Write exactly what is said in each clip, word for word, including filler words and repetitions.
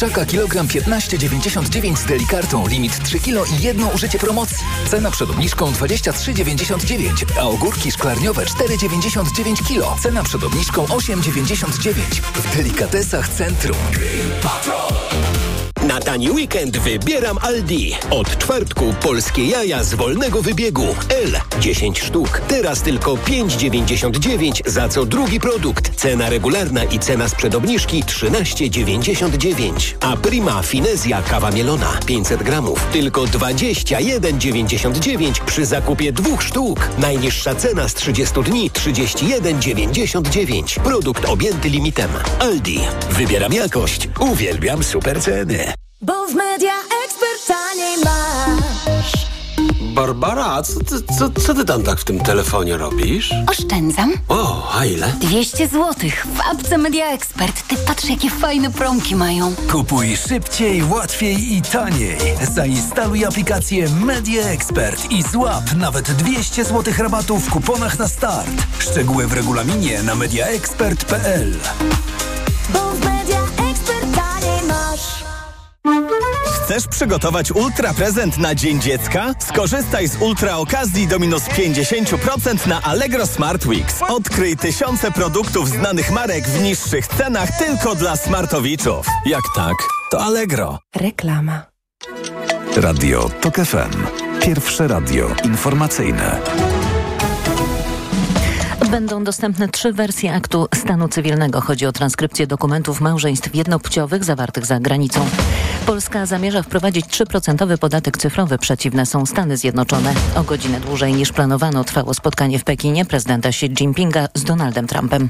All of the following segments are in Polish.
kurczaka kilogram piętnaście dziewięćdziesiąt dziewięć z delikartą, limit trzy kilo i jedno użycie promocji. Cena przed obniżką dwadzieścia trzy dziewięćdziesiąt dziewięć, a ogórki szklarniowe cztery dziewięćdziesiąt dziewięć kilo. Cena przed obniżką osiem dziewięćdziesiąt dziewięć. W Delikatesach Centrum. Na tani weekend wybieram Aldi. Od czwartku polskie jaja z wolnego wybiegu. L dziesięć sztuk. Teraz tylko pięć dziewięćdziesiąt dziewięć za co drugi produkt. Cena regularna i cena sprzed obniżki trzynaście dziewięćdziesiąt dziewięć. A Prima Finezja kawa mielona pięćset gramów. Tylko dwadzieścia jeden dziewięćdziesiąt dziewięć przy zakupie dwóch sztuk. Najniższa cena z trzydziestu dni trzydzieści jeden dziewięćdziesiąt dziewięć. Produkt objęty limitem. Aldi. Wybieram jakość. Uwielbiam super ceny. Bo w Media Expert taniej masz. Barbara, co ty, co, co ty tam tak w tym telefonie robisz? Oszczędzam. O, a ile? dwieście złotych w apce Media Expert. Ty patrz, jakie fajne promki mają. Kupuj szybciej, łatwiej i taniej. Zainstaluj aplikację Media Expert i złap nawet dwieście złotych rabatu w kuponach na start. Szczegóły w regulaminie na mediaexpert kropka p l. Bo w Media Expert taniej masz. Chcesz przygotować ultra prezent na Dzień Dziecka? Skorzystaj z ultra okazji do minus pięćdziesiąt procent na Allegro Smart Weeks. Odkryj tysiące produktów znanych marek w niższych cenach tylko dla smartowiczów. Jak tak, to Allegro. Reklama. Radio Tok F M. Pierwsze radio informacyjne. Będą dostępne trzy wersje aktu stanu cywilnego. Chodzi o transkrypcję dokumentów małżeństw jednopłciowych zawartych za granicą. Polska zamierza wprowadzić trzy procent podatek cyfrowy. Przeciwne są Stany Zjednoczone. O godzinę dłużej niż planowano trwało spotkanie w Pekinie prezydenta Xi Jinpinga z Donaldem Trumpem.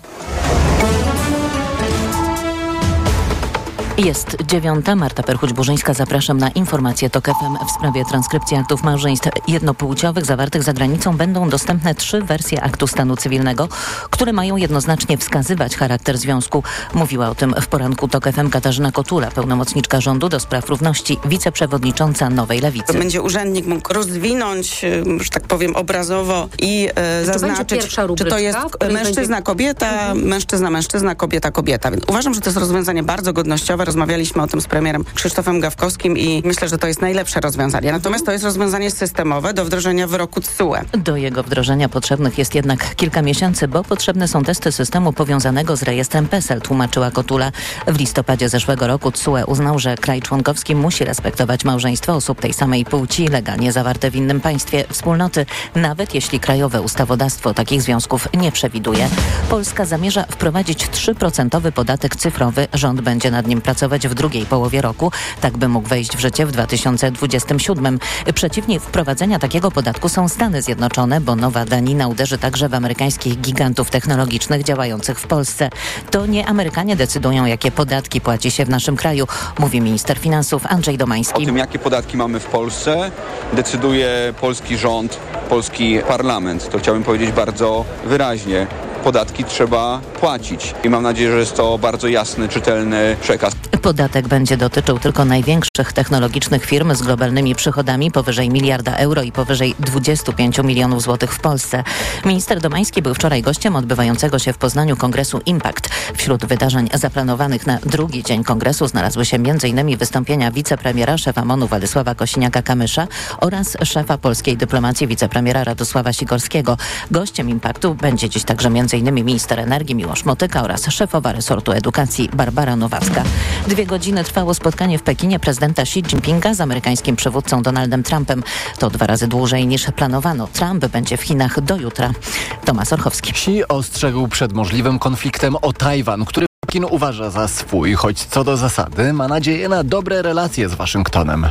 Jest dziewiąta. Marta Perchuć-Burzyńska. Zapraszam na informację Tok F M. W sprawie transkrypcji aktów małżeństw jednopłciowych zawartych za granicą będą dostępne trzy wersje aktu stanu cywilnego, które mają jednoznacznie wskazywać charakter związku. Mówiła o tym w poranku Tok F M Katarzyna Kotula, pełnomocniczka rządu do spraw równości, wiceprzewodnicząca Nowej Lewicy. Będzie urzędnik mógł rozwinąć, że tak powiem, obrazowo i e, zaznaczyć, czy to jest mężczyzna, będzie... kobieta, mhm. mężczyzna, mężczyzna, kobieta, kobieta. Więc uważam, że to jest rozwiązanie bardzo godnościowe. Rozmawialiśmy o tym z premierem Krzysztofem Gawkowskim i myślę, że to jest najlepsze rozwiązanie. Natomiast to jest rozwiązanie systemowe do wdrożenia wyroku T S U E. Do jego wdrożenia potrzebnych jest jednak kilka miesięcy, bo potrzebne są testy systemu powiązanego z rejestrem PESEL, tłumaczyła Kotula. W listopadzie zeszłego roku T S U E uznał, że kraj członkowski musi respektować małżeństwo osób tej samej płci legalnie zawarte w innym państwie wspólnoty, nawet jeśli krajowe ustawodawstwo takich związków nie przewiduje. Polska zamierza wprowadzić trzy procent podatek cyfrowy. Rząd będzie nad nim pracować w drugiej połowie roku, tak by mógł wejść w życie w dwa tysiące dwudziestym siódmym. Przeciwni wprowadzenia takiego podatku są Stany Zjednoczone, bo nowa danina uderzy także w amerykańskich gigantów technologicznych działających w Polsce. To nie Amerykanie decydują, jakie podatki płaci się w naszym kraju, mówi minister finansów Andrzej Domański. O tym, jakie podatki mamy w Polsce, decyduje polski rząd, polski parlament. To chciałbym powiedzieć bardzo wyraźnie. Podatki trzeba płacić i mam nadzieję, że jest to bardzo jasny, czytelny przekaz. Podatek będzie dotyczył tylko największych technologicznych firm z globalnymi przychodami powyżej miliarda euro i powyżej dwudziestu pięciu milionów złotych w Polsce. Minister Domański był wczoraj gościem odbywającego się w Poznaniu kongresu Impact. Wśród wydarzeń zaplanowanych na drugi dzień kongresu znalazły się między innymi wystąpienia wicepremiera, szefa MON-u Władysława Kosiniaka-Kamysza oraz szefa polskiej dyplomacji wicepremiera Radosława Sikorskiego. Gościem Impactu będzie dziś także między innymi minister energii Miłosz Motyka oraz szefowa resortu edukacji Barbara Nowacka. Dwie godziny trwało spotkanie w Pekinie prezydenta Xi Jinpinga z amerykańskim przywódcą Donaldem Trumpem. To dwa razy dłużej niż planowano. Trump będzie w Chinach do jutra. Tomasz Orchowski. Xi ostrzegł przed możliwym konfliktem o Tajwan, który Pekin uważa za swój, choć co do zasady ma nadzieję na dobre relacje z Waszyngtonem.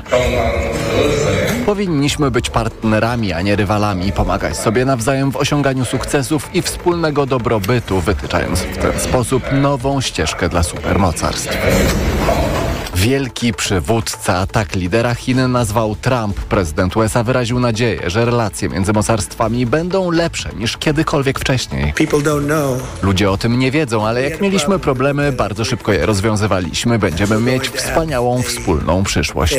Powinniśmy być partnerami, a nie rywalami, pomagać sobie nawzajem w osiąganiu sukcesów i wspólnego dobrobytu, wytyczając w ten sposób nową ścieżkę dla supermocarstw. Wielki przywódca, tak lidera Chin nazwał Trump. Prezydent U S A wyraził nadzieję, że relacje między mocarstwami będą lepsze niż kiedykolwiek wcześniej. Ludzie o tym nie wiedzą, ale jak mieliśmy problemy, bardzo szybko je rozwiązywaliśmy. Będziemy mieć wspaniałą wspólną przyszłość.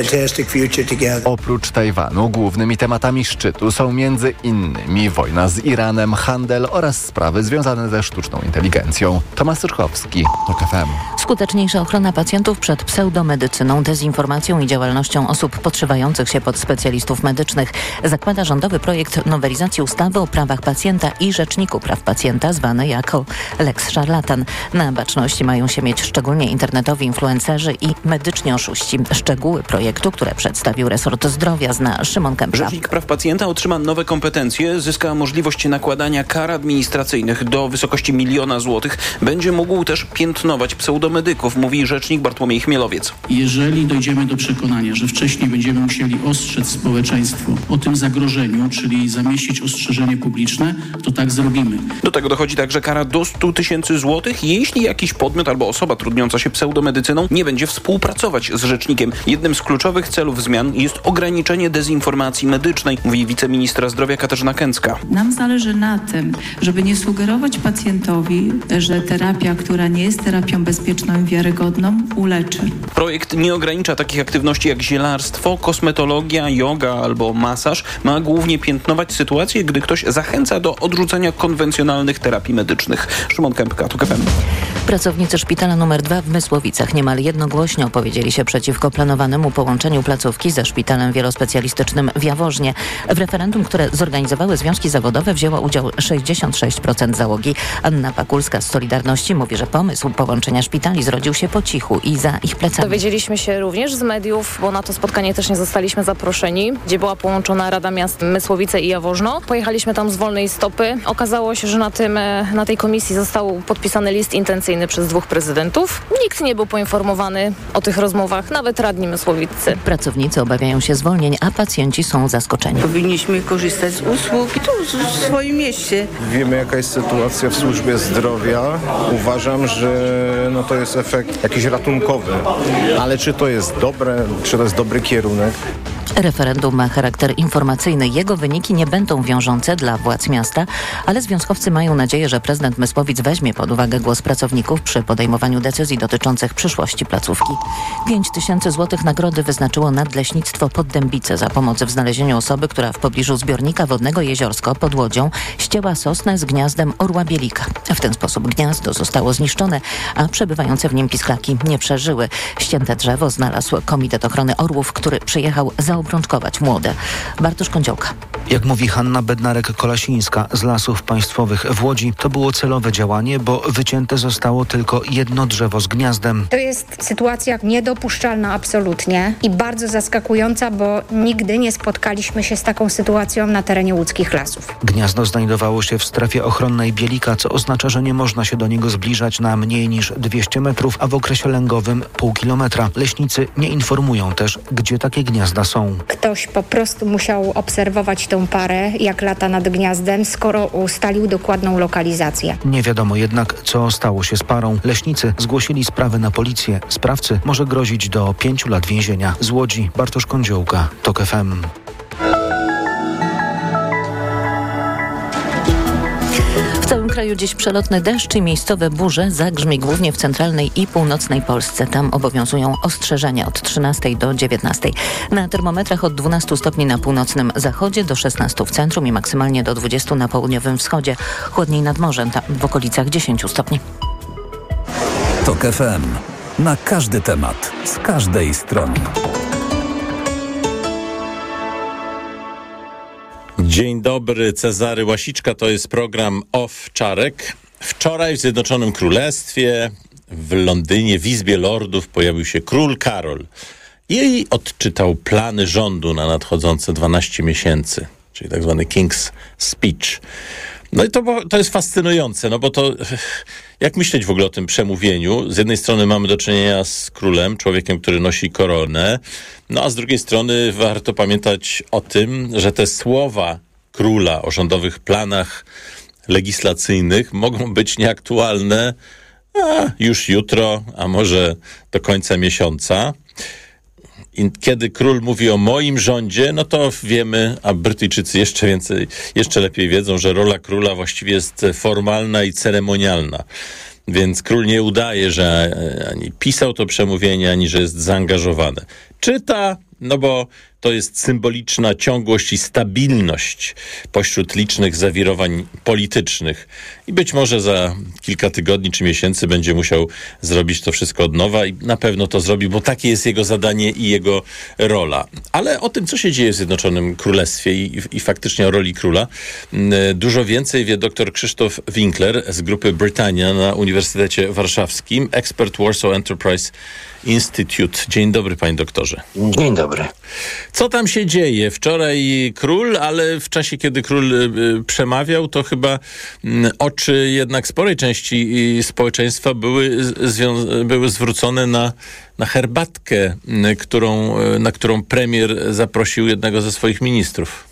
Oprócz Tajwanu głównymi tematami szczytu są między innymi wojna z Iranem, handel oraz sprawy związane ze sztuczną inteligencją. Tomasz Turkowski, TOK F M. Skuteczniejsza ochrona pacjentów przed pseudomedycyną, dezinformacją i działalnością osób podszywających się pod specjalistów medycznych zakłada rządowy projekt nowelizacji ustawy o prawach pacjenta i Rzeczniku Praw Pacjenta, zwany jako Lex Szarlatan. Na baczności mają się mieć szczególnie internetowi influencerzy i medyczni oszuści. Szczegóły projektu, które przedstawił resort zdrowia, zna Szymon Kępka. Rzecznik Praw Pacjenta otrzyma nowe kompetencje, zyska możliwość nakładania kar administracyjnych do wysokości miliona złotych. Będzie mógł też piętnować pseudomedyków, mówi rzecznik Bartłomiej Chmielowiec. Jeżeli dojdziemy do przekonania, że wcześniej będziemy musieli ostrzec społeczeństwo o tym zagrożeniu, czyli zamieścić ostrzeżenie publiczne, to tak zrobimy. Do tego dochodzi także kara do stu tysięcy złotych, jeśli jakiś podmiot albo osoba trudniąca się pseudomedycyną nie będzie współpracować z rzecznikiem. Jednym z kluczowych celów zmian jest ograniczenie dezinformacji medycznej, mówi wiceministra zdrowia Katarzyna Kęcka. Nam zależy na tym, żeby nie sugerować pacjentowi, że terapia, która nie jest terapią bezpieczną i wiarygodną, uleczy. Projekt nie ogranicza takich aktywności jak zielarstwo, kosmetologia, yoga albo masaż. Ma głównie piętnować sytuację, gdy ktoś zachęca do odrzucenia konwencjonalnych terapii medycznych. Szymon Kępka, TOK F M. Pracownicy szpitala numer dwa w Mysłowicach niemal jednogłośnie opowiedzieli się przeciwko planowanemu połączeniu placówki ze szpitalem wielospecjalistycznym w Jaworznie. W referendum, które zorganizowały związki zawodowe, wzięło udział sześćdziesiąt sześć procent załogi. Anna Pakulska z Solidarności mówi, że pomysł połączenia szpitali zrodził się po cichu i za ich plecami. Dowiedzieliśmy się również z mediów, bo na to spotkanie też nie zostaliśmy zaproszeni, gdzie była połączona Rada Miast Mysłowice i Jaworzno. Pojechaliśmy tam z wolnej stopy. Okazało się, że na, tym, na tej komisji został podpisany list intencyjny przez dwóch prezydentów. Nikt nie był poinformowany o tych rozmowach, nawet radni mysłowicy. Pracownicy obawiają się zwolnień, a pacjenci są zaskoczeni. Powinniśmy korzystać z usług tu w swoim mieście. Wiemy, jaka jest sytuacja w służbie zdrowia. Uważam, że no to jest efekt jakiś ratunkowy. Ale czy to jest dobre, czy to jest dobry kierunek? Referendum ma charakter informacyjny. Jego wyniki nie będą wiążące dla władz miasta, ale związkowcy mają nadzieję, że prezydent Mysłowic weźmie pod uwagę głos pracowników przy podejmowaniu decyzji dotyczących przyszłości placówki. pięć tysięcy złotych nagrody wyznaczyło Nadleśnictwo Poddębice za pomoc w znalezieniu osoby, która w pobliżu zbiornika wodnego Jeziorsko pod Łodzią ścięła sosnę z gniazdem orła bielika. W ten sposób gniazdo zostało zniszczone, a przebywające w nim pisklaki nie przeżyły. Ścięte drzewo znalazł Komitet Ochrony Orłów, który przyjechał zaobrączkować młode. Bartosz Kądziołka. Jak mówi Hanna Bednarek-Kolasińska z Lasów Państwowych w Łodzi, to było celowe działanie, bo wycięte zostało tylko jedno drzewo z gniazdem. To jest sytuacja niedopuszczalna absolutnie i bardzo zaskakująca, bo nigdy nie spotkaliśmy się z taką sytuacją na terenie łódzkich lasów. Gniazdo znajdowało się w strefie ochronnej Bielika, co oznacza, że nie można się do niego zbliżać na mniej niż dwieście metrów, a w okresie lęgowym pół kilometra. Leśnicy nie informują też, gdzie takie gniazda są. Ktoś po prostu musiał obserwować tę parę, jak lata nad gniazdem, skoro ustalił dokładną lokalizację. Nie wiadomo jednak, co stało się z parą. Leśnicy zgłosili sprawę na policję. Sprawcy może grozić do pięciu lat więzienia. Z Łodzi Bartosz Kądziołka, TOK F M. W całym kraju dziś przelotny deszcz i miejscowe burze, zagrzmi głównie w centralnej i północnej Polsce. Tam obowiązują ostrzeżenia od trzynastej do dziewiętnastej. Na termometrach od dwunastu stopni na północnym zachodzie do szesnastu w centrum i maksymalnie do dwudziestu na południowym wschodzie. Chłodniej nad morzem, tam w okolicach dziesięciu stopni. TOK F M. Na każdy temat, z każdej strony. Dzień dobry, Cezary Łasiczka, to jest program Owczarek. Wczoraj w Zjednoczonym Królestwie, w Londynie, w Izbie Lordów pojawił się król Karol i odczytał plany rządu na nadchodzące dwanaście miesięcy, czyli tak zwany King's Speech. No i to, to jest fascynujące, no bo to jak myśleć w ogóle o tym przemówieniu? Z jednej strony mamy do czynienia z królem, człowiekiem, który nosi koronę, no a z drugiej strony warto pamiętać o tym, że te słowa króla o rządowych planach legislacyjnych mogą być nieaktualne a, już jutro, a może do końca miesiąca. I kiedy król mówi o moim rządzie, no to wiemy, a Brytyjczycy jeszcze więcej, jeszcze lepiej wiedzą, że rola króla właściwie jest formalna i ceremonialna. Więc król nie udaje, że ani pisał to przemówienie, ani że jest zaangażowany. Czyta, no bo to jest symboliczna ciągłość i stabilność pośród licznych zawirowań politycznych. I być może za kilka tygodni czy miesięcy będzie musiał zrobić to wszystko od nowa i na pewno to zrobi, bo takie jest jego zadanie i jego rola. Ale o tym, co się dzieje w Zjednoczonym Królestwie i, i faktycznie o roli króla, dużo więcej wie dr Krzysztof Winkler z grupy Britannia na Uniwersytecie Warszawskim, ekspert Warsaw Enterprise Institute. Dzień dobry, panie doktorze. Dzień dobry. Co tam się dzieje? Wczoraj król, ale w czasie, kiedy król y, przemawiał, to chyba y, oczy jednak sporej części y, społeczeństwa były, zwią- były zwrócone na, na herbatkę, y, którą, y, na którą premier zaprosił jednego ze swoich ministrów.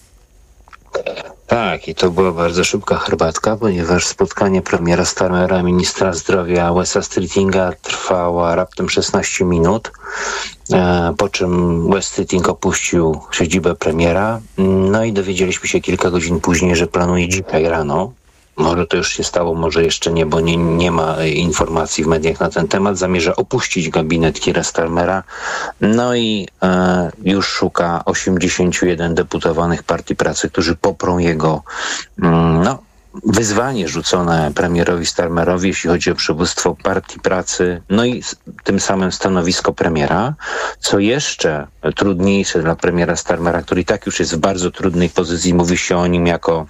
Tak, i to była bardzo szybka herbatka, ponieważ spotkanie premiera Starmera, ministra zdrowia Wesa Streetinga trwało raptem szesnaście minut, e, po czym Wes Streeting opuścił siedzibę premiera, no i dowiedzieliśmy się kilka godzin później, że planuje dzisiaj rano, może to już się stało, może jeszcze nie, bo nie, nie ma informacji w mediach na ten temat, zamierza opuścić gabinet Keira Starmera, no i e, już szuka osiemdziesięciu jeden deputowanych Partii Pracy, którzy poprą jego mm, no, wyzwanie rzucone premierowi Starmerowi, jeśli chodzi o przywództwo Partii Pracy, no i tym samym stanowisko premiera. Co jeszcze trudniejsze dla premiera Starmera, który i tak już jest w bardzo trudnej pozycji, mówi się o nim jako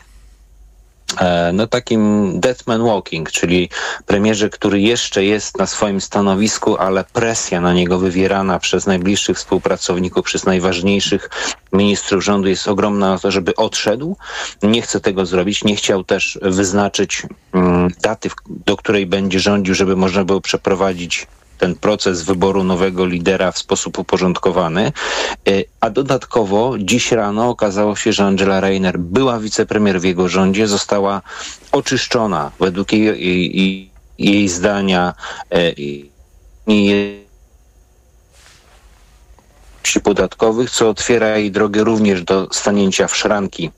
no takim deathman walking, czyli premierze, który jeszcze jest na swoim stanowisku, ale presja na niego wywierana przez najbliższych współpracowników, przez najważniejszych ministrów rządu jest ogromna na to, żeby odszedł. Nie chce tego zrobić, nie chciał też wyznaczyć um, daty, do której będzie rządził, żeby można było przeprowadzić ten proces wyboru nowego lidera w sposób uporządkowany. A dodatkowo dziś rano okazało się, że Angela Rayner, była wicepremier w jego rządzie, została oczyszczona według jej, jej, jej zdania jej podatkowych, co otwiera jej drogę również do stanięcia w szranki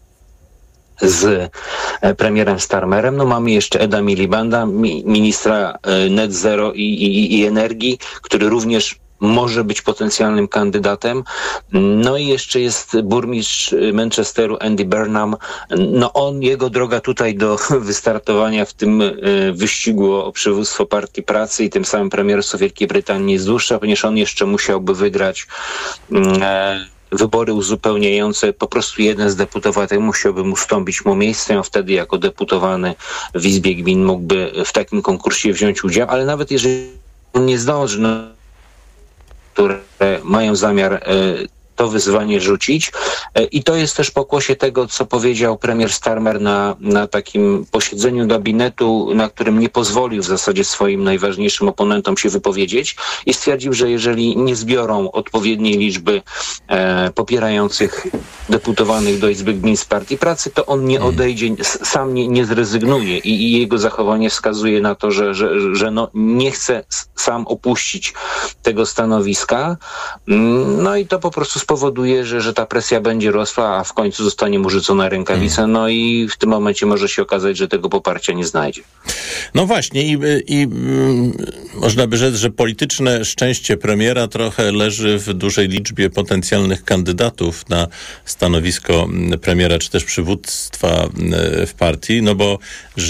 z premierem Starmerem. No mamy jeszcze Eda Milibanda, mi, ministra Net Zero i, i, i energii, który również może być potencjalnym kandydatem. No i jeszcze jest burmistrz Manchesteru Andy Burnham. No on, jego droga tutaj do wystartowania w tym wyścigu o przywództwo Partii Pracy i tym samym premierstwo Wielkiej Brytanii jest dłuższa, ponieważ on jeszcze musiałby wygrać e, wybory uzupełniające, po prostu jeden z deputowanych musiałby mu ustąpić mu miejsce, a wtedy jako deputowany w Izbie Gmin mógłby w takim konkursie wziąć udział, ale nawet jeżeli on nie zdąży, no, które mają zamiar e, to wyzwanie rzucić. E, I to jest też pokłosie tego, co powiedział premier Starmer na, na takim posiedzeniu gabinetu, na którym nie pozwolił w zasadzie swoim najważniejszym oponentom się wypowiedzieć i stwierdził, że jeżeli nie zbiorą odpowiedniej liczby e, popierających deputowanych do Izby Gmin z Partii Pracy, to on nie odejdzie, sam nie, nie zrezygnuje i, i jego zachowanie wskazuje na to, że, że, że no nie chce sam opuścić tego stanowiska. No i to po prostu spowoduje, że, że ta presja będzie rosła, a w końcu zostanie mu rzucona rękawica, no i w tym momencie może się okazać, że tego poparcia nie znajdzie. No właśnie i, i mm, można by rzec, że polityczne szczęście premiera trochę leży w dużej liczbie potencjalnych kandydatów na stanowisko premiera, czy też przywództwa w partii, no bo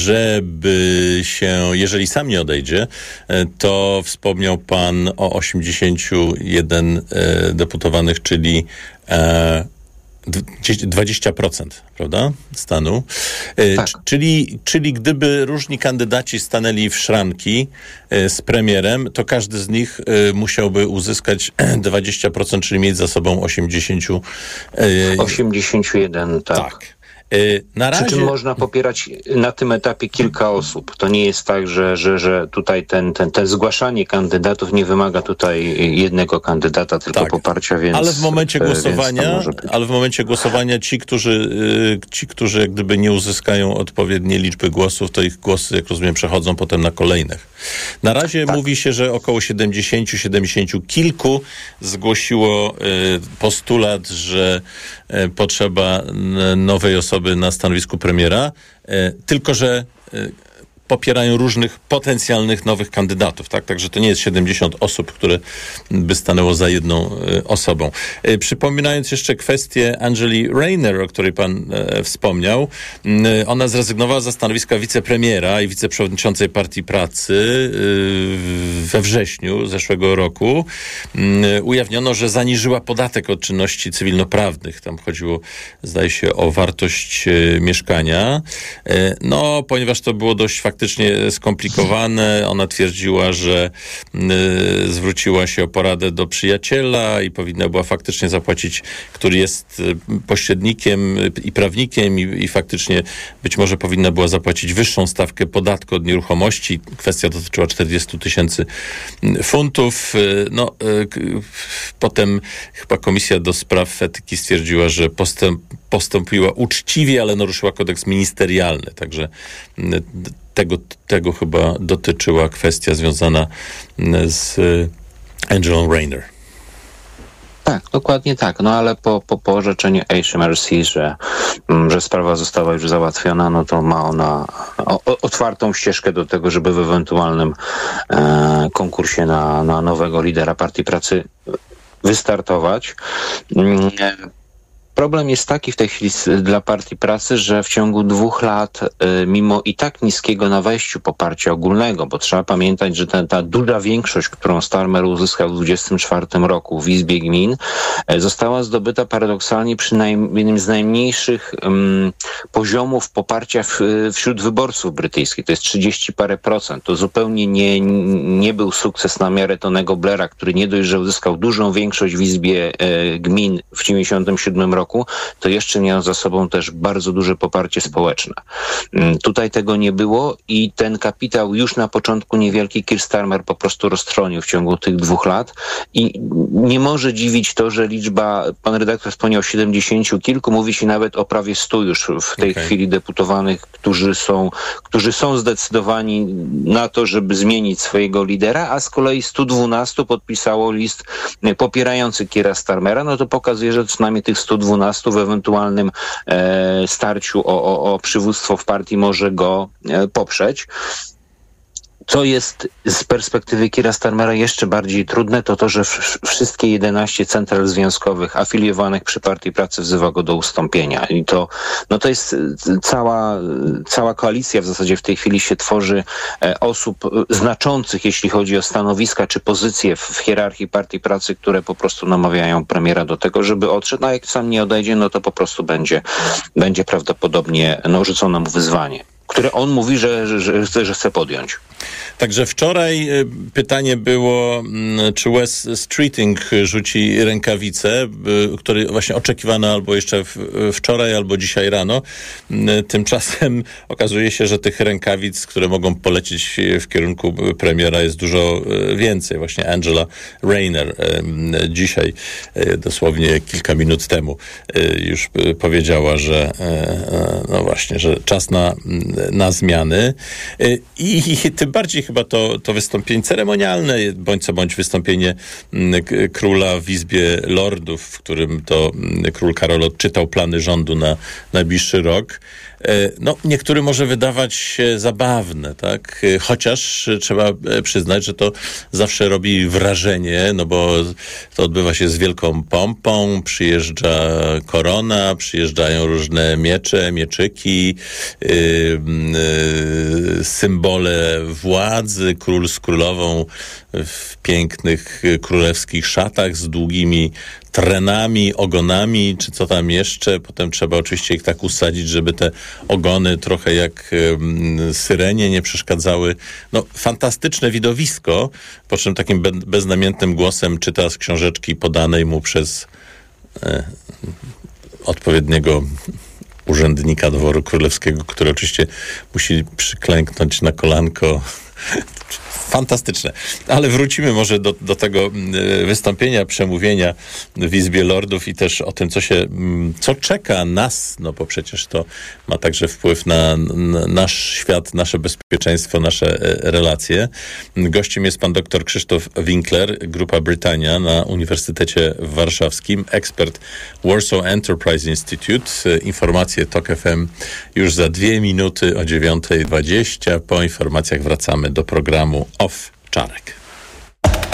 żeby się, jeżeli sam nie odejdzie, to wspomniał pan o osiemdziesięciu jeden deputowanych, czyli e, dwadzieścia procent, prawda, stanu. Tak. C- czyli, czyli gdyby różni kandydaci stanęli w szranki e, z premierem, to każdy z nich e, musiałby uzyskać dwadzieścia procent, czyli mieć za sobą osiemdziesiąt. E, osiemdziesiąt jeden, tak. tak. Na razie... Przy czym można popierać na tym etapie kilka osób. To nie jest tak, że, że, że tutaj ten, ten, ten zgłaszanie kandydatów nie wymaga tutaj jednego kandydata, tylko tak. poparcia, więc... Ale w momencie głosowania, ale w momencie głosowania ci, którzy, ci, którzy jak gdyby nie uzyskają odpowiedniej liczby głosów, to ich głosy, jak rozumiem, przechodzą potem na kolejnych. Na razie tak. mówi się, że około siedemdziesiąt, siedemdziesiąt kilku zgłosiło postulat, że potrzeba nowej osoby na stanowisku premiera, tylko że popierają różnych potencjalnych nowych kandydatów, tak? Także to nie jest siedemdziesiąt osób, które by stanęło za jedną y, osobą. Y, przypominając jeszcze kwestię Angeli Rayner, o której pan y, wspomniał, y, ona zrezygnowała ze stanowiska wicepremiera i wiceprzewodniczącej Partii Pracy y, we wrześniu zeszłego roku. Y, ujawniono, że zaniżyła podatek od czynności cywilnoprawnych. Tam chodziło, zdaje się, o wartość y, mieszkania. Y, no, ponieważ to było dość faktycznie faktycznie skomplikowane. Ona twierdziła, że y, zwróciła się o poradę do przyjaciela i powinna była faktycznie zapłacić, który jest y, pośrednikiem y, i prawnikiem i, i faktycznie być może powinna była zapłacić wyższą stawkę podatku od nieruchomości. Kwestia dotyczyła czterdziestu tysięcy funtów. Y, no, y, potem chyba Komisja do Spraw Etyki stwierdziła, że postęp, postąpiła uczciwie, ale naruszyła kodeks ministerialny. Także y, Tego, tego chyba dotyczyła kwestia związana z Angelą Rayner. Tak, dokładnie tak. No ale po, po, po orzeczeniu H M R C, że, że sprawa została już załatwiona, no to ma ona o, otwartą ścieżkę do tego, żeby w ewentualnym e, konkursie na, na nowego lidera Partii Pracy wystartować. E, Problem jest taki w tej chwili dla Partii Pracy, że w ciągu dwóch lat, y, mimo i tak niskiego na wejściu poparcia ogólnego, bo trzeba pamiętać, że ta, ta duża większość, którą Starmer uzyskał w dwudziestym czwartym roku w Izbie Gmin, y, została zdobyta paradoksalnie przy naj, jednym z najmniejszych um, poziomów poparcia w, wśród wyborców brytyjskich. To jest trzydzieści parę procent. To zupełnie nie, nie był sukces na miarę Tonego Blaira, który nie dość, że uzyskał dużą większość w Izbie y, Gmin w dziewięćdziesiątym siódmym roku, to jeszcze miał za sobą też bardzo duże poparcie społeczne. Tutaj tego nie było i ten kapitał już na początku niewielki Keir Starmer po prostu roztronił w ciągu tych dwóch lat i nie może dziwić to, że liczba, pan redaktor wspomniał siedemdziesięciu kilku, mówi się nawet o prawie stu już w tej okay. chwili deputowanych, którzy są, którzy są zdecydowani na to, żeby zmienić swojego lidera, a z kolei stu dwunastu podpisało list popierający Keira Starmera, no to pokazuje, że przynajmniej tych stu dwunastu w ewentualnym e, starciu o, o, o przywództwo w partii może go e, poprzeć. Co jest z perspektywy Keira Starmera jeszcze bardziej trudne, to to, że w, wszystkie jedenaście central związkowych afiliowanych przy Partii Pracy wzywa go do ustąpienia. I to, no to jest cała, cała koalicja w zasadzie w tej chwili się tworzy e, osób znaczących, jeśli chodzi o stanowiska czy pozycje w, w hierarchii Partii Pracy, które po prostu namawiają premiera do tego, żeby odszedł. A jak sam nie odejdzie, no to po prostu będzie, będzie prawdopodobnie no, rzucone mu wyzwanie, które on mówi, że, że, że, że chce podjąć. Także wczoraj pytanie było, czy Wes Streeting rzuci rękawice, który właśnie oczekiwano albo jeszcze wczoraj, albo dzisiaj rano. Tymczasem okazuje się, że tych rękawic, które mogą polecieć w kierunku premiera, jest dużo więcej. Właśnie Angela Rayner dzisiaj, dosłownie kilka minut temu, już powiedziała, że no właśnie, że czas na, na zmiany. I, i tym bardziej chyba to, to wystąpienie ceremonialne, bądź co bądź wystąpienie króla w Izbie Lordów, w którym to król Karol odczytał plany rządu na najbliższy rok. No, niektórym może wydawać się zabawne, tak? Chociaż trzeba przyznać, że to zawsze robi wrażenie, no bo to odbywa się z wielką pompą, przyjeżdża korona, przyjeżdżają różne miecze, mieczyki, yy, yy, symbole władzy, król z królową w pięknych królewskich szatach z długimi trenami, ogonami, czy co tam jeszcze. Potem trzeba oczywiście ich tak usadzić, żeby te ogony trochę jak um, syrenie nie przeszkadzały. No, fantastyczne widowisko, po czym takim be- beznamiętnym głosem czyta z książeczki podanej mu przez e, odpowiedniego urzędnika dworu królewskiego, który oczywiście musi przyklęknąć na kolanko Fantastyczne. Ale wrócimy może do, do tego wystąpienia, przemówienia w Izbie Lordów i też o tym, co się, co czeka nas, no bo przecież to ma także wpływ na, na nasz świat, nasze bezpieczeństwo, nasze relacje. Gościem jest pan dr Krzysztof Winkler, Grupa Britannia na Uniwersytecie Warszawskim, ekspert Warsaw Enterprise Institute. Informacje TOK F M już za dwie minuty o dziewiąta dwadzieścia. Po informacjach wracamy do programu Off Czarek.